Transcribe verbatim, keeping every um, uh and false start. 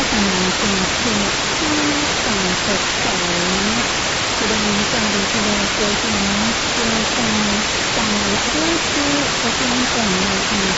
กำลังเป็นเพียงที่ส่องสดใสแสดงการดูแลตัวเองเกี่ยวกับการและด้วยที่พบเล่นก่อนในธรรม